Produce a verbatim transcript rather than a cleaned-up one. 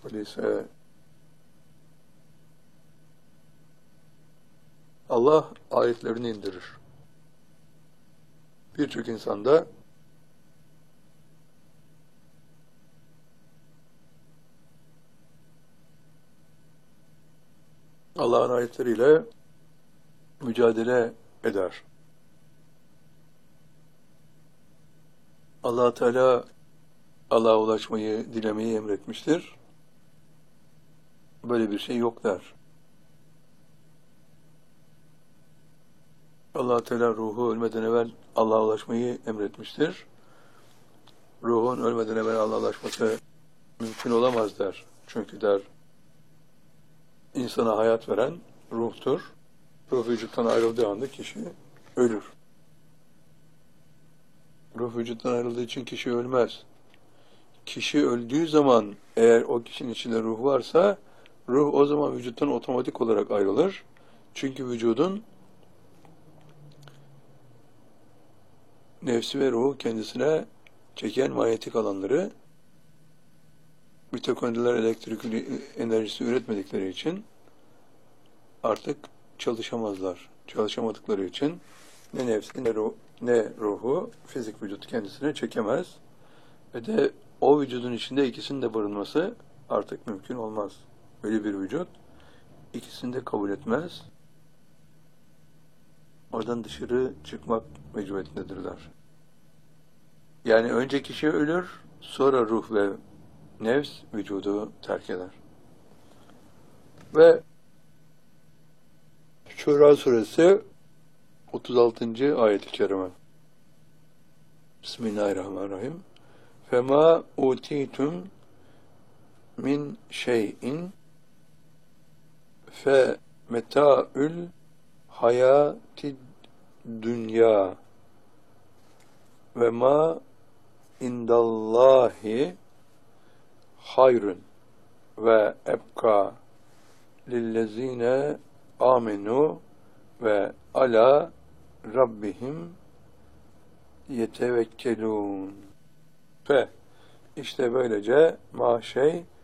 Öyleyse Allah ayetlerini indirir. Birçok insanda Allah'ın ayetleriyle mücadele eder. Allah Teala Allah'a ulaşmayı, dilemeyi emretmiştir. Böyle bir şey yok der. Allah Teala ruhu ölmeden evvel Allah'a ulaşmayı emretmiştir. Ruhun ölmeden evvel Allah'a ulaşması mümkün olamaz der. Çünkü der, insana hayat veren ruhtur. Ruh vücuttan ayrıldığı anda kişi ölür. Ruh vücuttan ayrıldığı için kişi ölmez. Kişi öldüğü zaman eğer o kişinin içinde ruh varsa, ruh o zaman vücuttan otomatik olarak ayrılır. Çünkü vücudun nefsi ve ruhu kendisine çeken manyetik alanları, mitokondriler elektrik enerjisi üretmedikleri için artık çalışamazlar. Çalışamadıkları için ne nefsi ne, ruh, ne ruhu fizik vücut kendisine çekemez. Ve de o vücudun içinde ikisinin de barınması artık mümkün olmaz. Böyle bir vücut ikisini de kabul etmez. Oradan dışarı çıkmak mecburiyetindedirler. Yani önce kişi ölür, sonra ruh ve nefs vücudu terk eder. Ve Şura suresi otuz altıncı ayet-i kerime. Bismillahirrahmanirrahim. Fema utitum min şeyin fe meta'ül hayatid dünya ve ma indallahi hayrun ve ebka lillezine amenu ve ala rabbihim yetevekkelun. Fe işte böylece ma şey